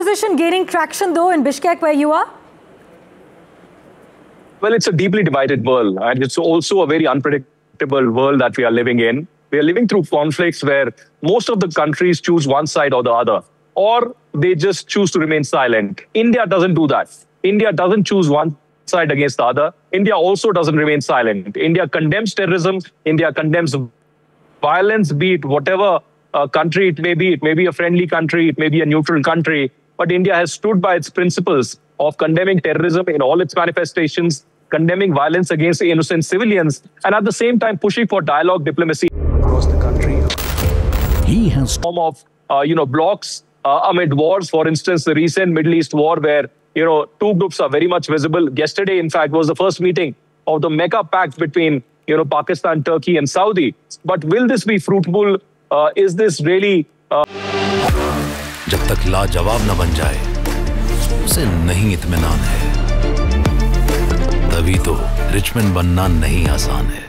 Position gaining traction though in Bishkek where you are? Well, it's a deeply divided world, and it's also a very unpredictable world that we are living in. We are living through conflicts where most of the countries choose one side or the other, or they just choose to remain silent. India doesn't do that. India doesn't choose one side against the other. India also doesn't remain silent. India condemns terrorism. India condemns violence, be it whatever country it may be. It may be a friendly country, it may be a neutral country. But India has stood by its principles of condemning terrorism in all its manifestations, condemning violence against innocent civilians, and at the same time pushing for dialogue, diplomacy across the country. He has form of blocks amid wars. For instance, the recent Middle East war, where two groups are very much visible. Yesterday, in fact, was the first meeting of the Mecca Pact between Pakistan, Turkey, and Saudi. But will this be fruitful? Is this really? जब तक लाजवाब न बन जाए उसे नहीं इत्मीनान है तभी तो रिचमंड बनना नहीं आसान है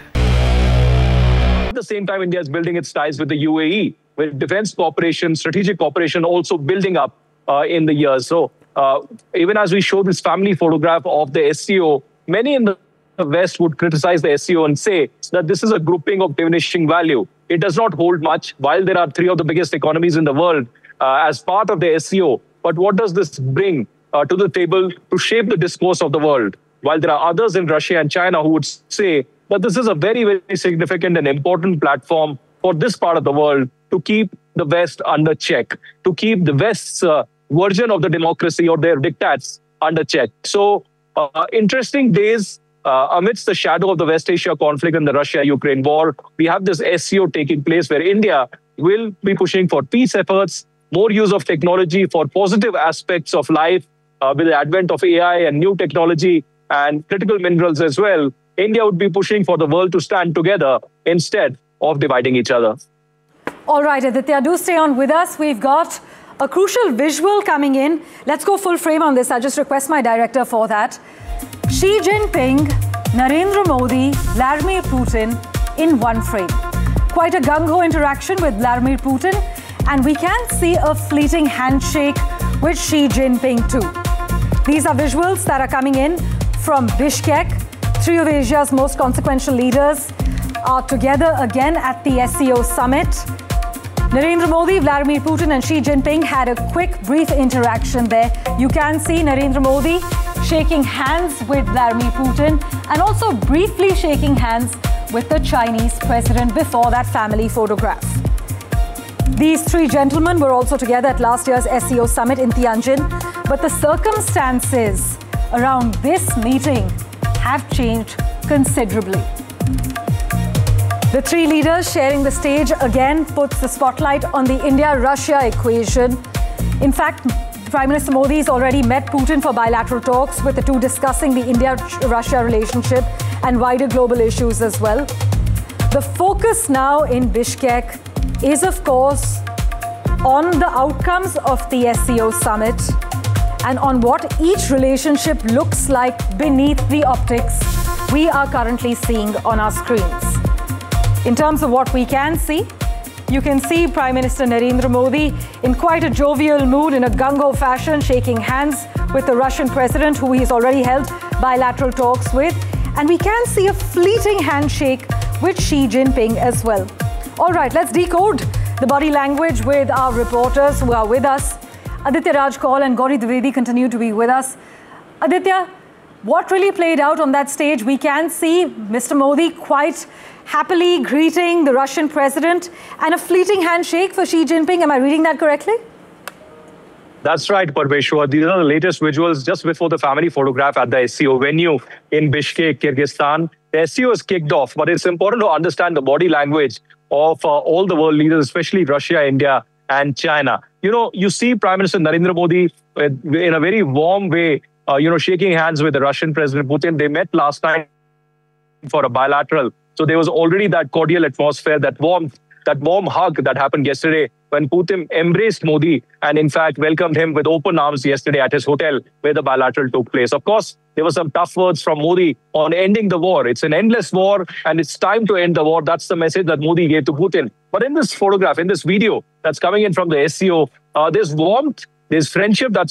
At the same time, India is building its ties with the UAE, with defense cooperation, strategic cooperation also building up in the years. So even as we show this family photograph of the SCO, many in the West would criticize the SCO and say that this is a grouping of diminishing value. It does not hold much, while there are three of the biggest economies in the world as part of the SCO. But what does this bring to the table to shape the discourse of the world? While there are others in Russia and China who would say that this is a very, very significant and important platform for this part of the world to keep the West under check, to keep the West's version of the democracy or their diktats under check. So interesting days amidst the shadow of the West Asia conflict and the Russia-Ukraine war. We have this SCO taking place where India will be pushing for peace efforts, more use of technology for positive aspects of life with the advent of AI and new technology and critical minerals as well. India would be pushing for the world to stand together instead of dividing each other. All right, Aditya, do stay on with us. We've got a crucial visual coming in. Let's go full frame on this. I'll just request my director for that. Xi Jinping, Narendra Modi, Vladimir Putin in one frame. Quite a gung-ho interaction with Vladimir Putin, and we can see a fleeting handshake with Xi Jinping too. These are visuals that are coming in from Bishkek. Three of Asia's most consequential leaders are together again at the SCO summit. Narendra Modi, Vladimir Putin and Xi Jinping had a quick, brief interaction there. You can see Narendra Modi shaking hands with Vladimir Putin and also briefly shaking hands with the Chinese president before that family photograph. These three gentlemen were also together at last year's SCO summit in Tianjin, but the circumstances around this meeting have changed considerably. The three leaders sharing the stage again puts the spotlight on the India-Russia equation. In fact, Prime Minister Modi has already met Putin for bilateral talks, with the two discussing the India-Russia relationship and wider global issues as well. The focus now in Bishkek is, of course, on the outcomes of the SCO summit and on what each relationship looks like beneath the optics we are currently seeing on our screens. In terms of what we can see, you can see Prime Minister Narendra Modi in quite a jovial mood, in a gung-ho fashion, shaking hands with the Russian president, who he's already held bilateral talks with. And we can see a fleeting handshake with Xi Jinping as well. All right, let's decode the body language with our reporters who are with us. Aditya Raj Kaul and Gauri Dwivedi continue to be with us. Aditya, what really played out on that stage? We can see Mr. Modi quite happily greeting the Russian president and a fleeting handshake for Xi Jinping. Am I reading that correctly? That's right, Parveshwar. These are the latest visuals just before the family photograph at the SCO venue in Bishkek, Kyrgyzstan. The SCO is kicked off, but it's important to understand the body language of all the world leaders, especially Russia, India, and China. You see Prime Minister Narendra Modi in a very warm way, shaking hands with the Russian President Putin. They met last night for a bilateral. So there was already that cordial atmosphere, that warm hug that happened yesterday when Putin embraced Modi and, in fact, welcomed him with open arms yesterday at his hotel where the bilateral took place. Of course, there were some tough words from Modi on ending the war. It's an endless war and it's time to end the war. That's the message that Modi gave to Putin. But in this photograph, in this video that's coming in from the SCO, there's warmth, There's friendship that's